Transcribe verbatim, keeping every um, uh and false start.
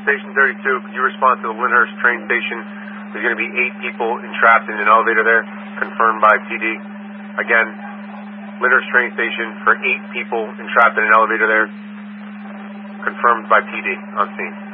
Station thirty-two, could you respond to the Lyndhurst train station? There's going to be eight people entrapped in an elevator there, confirmed by P D. Again, Lyndhurst train station for eight people entrapped in an elevator there, confirmed by P D on scene.